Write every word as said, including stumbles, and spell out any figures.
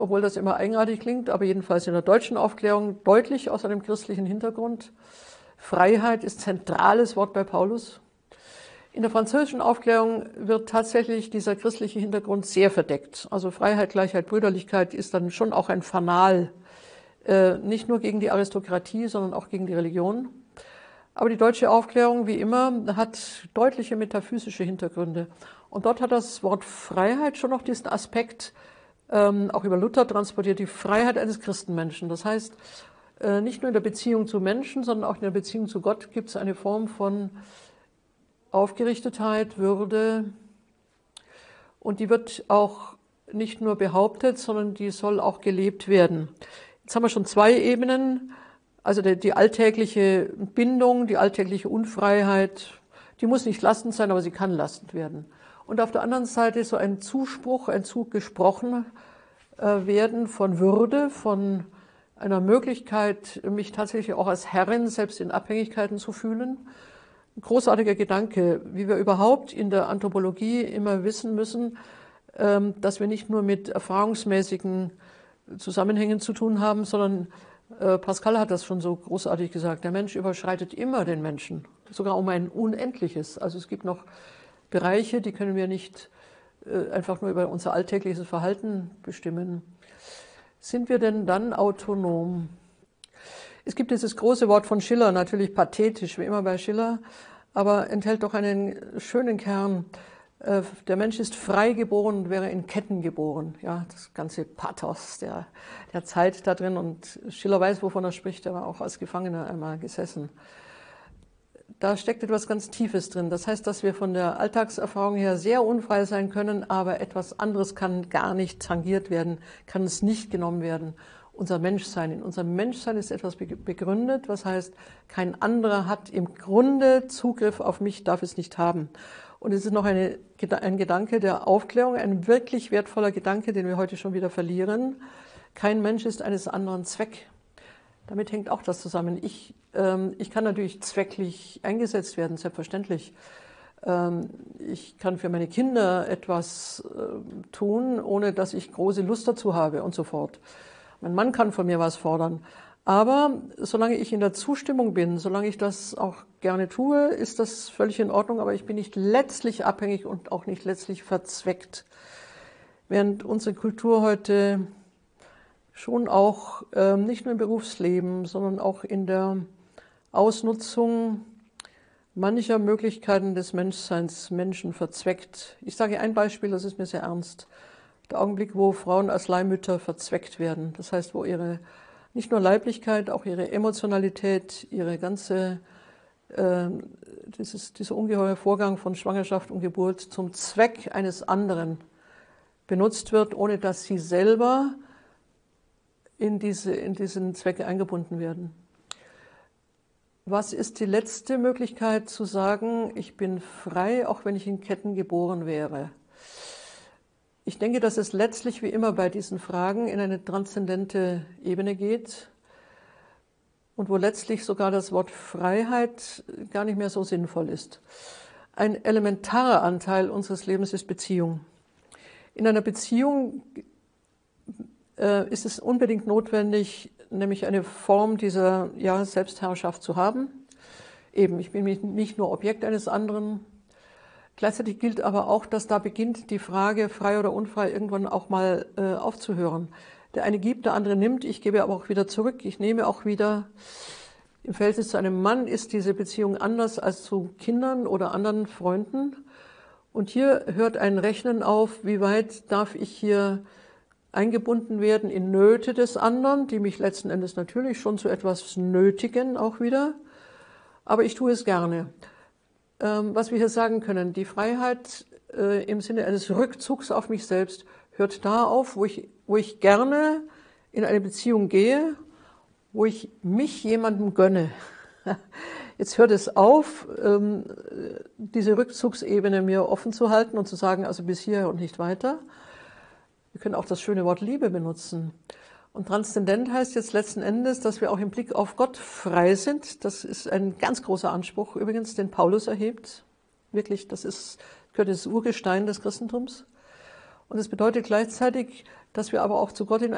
obwohl das immer eigenartig klingt, aber jedenfalls in der deutschen Aufklärung deutlich aus einem christlichen Hintergrund. Freiheit ist zentrales Wort bei Paulus. In der französischen Aufklärung wird tatsächlich dieser christliche Hintergrund sehr verdeckt. Also Freiheit, Gleichheit, Brüderlichkeit ist dann schon auch ein Fanal, äh, nicht nur gegen die Aristokratie, sondern auch gegen die Religion. Aber die deutsche Aufklärung, wie immer, hat deutliche metaphysische Hintergründe. Und dort hat das Wort Freiheit schon noch diesen Aspekt, ähm, auch über Luther transportiert, die Freiheit eines Christenmenschen. Das heißt, äh, nicht nur in der Beziehung zu Menschen, sondern auch in der Beziehung zu Gott gibt es eine Form von Aufgerichtetheit, Würde, und die wird auch nicht nur behauptet, sondern die soll auch gelebt werden. Jetzt haben wir schon zwei Ebenen, also die, die alltägliche Bindung, die alltägliche Unfreiheit, die muss nicht lastend sein, aber sie kann lastend werden. Und auf der anderen Seite so ein Zuspruch, ein zugesprochen äh, werden von Würde, von einer Möglichkeit, mich tatsächlich auch als Herrin selbst in Abhängigkeiten zu fühlen. Ein großartiger Gedanke, wie wir überhaupt in der Anthropologie immer wissen müssen, dass wir nicht nur mit erfahrungsmäßigen Zusammenhängen zu tun haben, sondern Pascal hat das schon so großartig gesagt, der Mensch überschreitet immer den Menschen, sogar um ein Unendliches. Also es gibt noch Bereiche, die können wir nicht einfach nur über unser alltägliches Verhalten bestimmen. Sind wir denn dann autonom? Es gibt dieses große Wort von Schiller, natürlich pathetisch, wie immer bei Schiller, aber enthält doch einen schönen Kern. Der Mensch ist frei geboren und wäre in Ketten geboren. Ja, das ganze Pathos der, der Zeit da drin. Und Schiller weiß, wovon er spricht, er war auch als Gefangener einmal gesessen. Da steckt etwas ganz Tiefes drin. Das heißt, dass wir von der Alltagserfahrung her sehr unfrei sein können, aber etwas anderes kann gar nicht tangiert werden, kann es nicht genommen werden. Unser Menschsein. In unserem Menschsein ist etwas begründet, was heißt, kein anderer hat im Grunde Zugriff auf mich, darf es nicht haben. Und es ist noch eine, ein Gedanke der Aufklärung, ein wirklich wertvoller Gedanke, den wir heute schon wieder verlieren. Kein Mensch ist eines anderen Zweck. Damit hängt auch das zusammen. Ich, ähm, ich kann natürlich zwecklich eingesetzt werden, selbstverständlich. Ähm, ich kann für meine Kinder etwas äh, tun, ohne dass ich große Lust dazu habe und so fort. Mein Mann kann von mir was fordern. Aber solange ich in der Zustimmung bin, solange ich das auch gerne tue, ist das völlig in Ordnung. Aber ich bin nicht letztlich abhängig und auch nicht letztlich verzweckt. Während unsere Kultur heute schon auch äh, nicht nur im Berufsleben, sondern auch in der Ausnutzung mancher Möglichkeiten des Menschseins Menschen verzweckt. Ich sage ein Beispiel, das ist mir sehr ernst. Der Augenblick, wo Frauen als Leihmütter verzweckt werden. Das heißt, wo ihre nicht nur Leiblichkeit, auch ihre Emotionalität, ihre ganze, äh, dieses, dieser ungeheure Vorgang von Schwangerschaft und Geburt zum Zweck eines anderen benutzt wird, ohne dass sie selber in, diese, in diesen Zweck eingebunden werden. Was ist die letzte Möglichkeit zu sagen, ich bin frei, auch wenn ich in Ketten geboren wäre? Ich denke, dass es letztlich wie immer bei diesen Fragen in eine transzendente Ebene geht und wo letztlich sogar das Wort Freiheit gar nicht mehr so sinnvoll ist. Ein elementarer Anteil unseres Lebens ist Beziehung. In einer Beziehung äh, ist es unbedingt notwendig, nämlich eine Form dieser ja, Selbstherrschaft zu haben. Eben, ich bin nicht nur Objekt eines anderen. Gleichzeitig gilt aber auch, dass da beginnt die Frage, frei oder unfrei, irgendwann auch mal äh, aufzuhören. Der eine gibt, der andere nimmt, ich gebe aber auch wieder zurück, ich nehme auch wieder. Im Verhältnis zu einem Mann ist diese Beziehung anders als zu Kindern oder anderen Freunden. Und hier hört ein Rechnen auf, wie weit darf ich hier eingebunden werden in Nöte des anderen, die mich letzten Endes natürlich schon zu etwas nötigen auch wieder. Aber ich tue es gerne. Was wir hier sagen können, die Freiheit äh, im Sinne eines Rückzugs auf mich selbst hört da auf, wo ich, wo ich gerne in eine Beziehung gehe, wo ich mich jemandem gönne. Jetzt hört es auf, ähm, diese Rückzugsebene mir offen zu halten und zu sagen, also bis hier und nicht weiter. Wir können auch das schöne Wort Liebe benutzen. Und transzendent heißt jetzt letzten Endes, dass wir auch im Blick auf Gott frei sind. Das ist ein ganz großer Anspruch übrigens, den Paulus erhebt. Wirklich, das ist, gehört ins Urgestein des Christentums. Und es bedeutet gleichzeitig, dass wir aber auch zu Gott in